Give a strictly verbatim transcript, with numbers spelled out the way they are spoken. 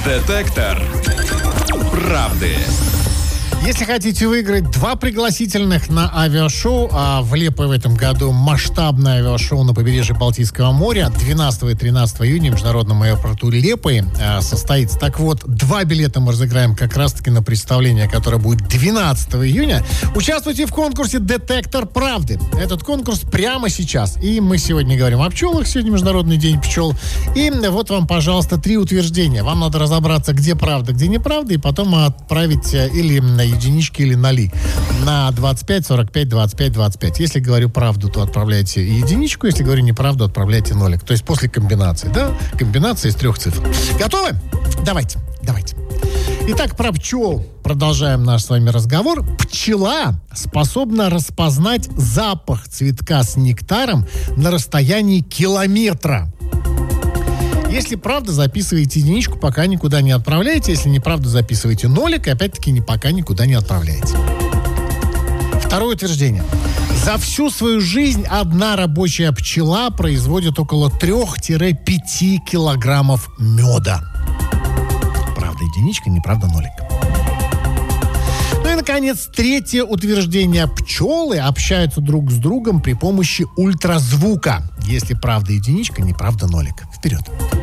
Детектор правды. Если хотите выиграть два пригласительных на авиашоу, а в Лепое в этом году масштабное авиашоу на побережье Балтийского моря, двенадцатого и тринадцатого июня в международном аэропорту Лепое состоится. Так вот, два билета мы разыграем как раз-таки на представление, которое будет двенадцатого июня. Участвуйте в конкурсе «Детектор правды». Этот конкурс прямо сейчас. И мы сегодня говорим о пчелах. Сегодня Международный день пчел. И вот вам, пожалуйста, три утверждения. Вам надо разобраться, где правда, где неправда, и потом отправить или на единички или ноли на двадцать пять сорок пять двадцать пять двадцать пять. Если говорю правду, то отправляйте единичку, если говорю неправду, отправляйте нолик. То есть после комбинации, да? Комбинация из трех цифр. Готовы? Давайте, давайте. Итак, про пчел. Продолжаем наш с вами разговор. Пчела способна распознать запах цветка с нектаром на расстоянии километра. Если правда, записывайте единичку, пока никуда не отправляете. Если неправда, записывайте нолик, и опять-таки не пока никуда не отправляете. Второе утверждение. За всю свою жизнь одна рабочая пчела производит около три-пять килограммов меда. Правда единичка, неправда нолик. Ну и, наконец, третье утверждение. Пчелы общаются друг с другом при помощи ультразвука. Если правда единичка, неправда нолик. Вперед.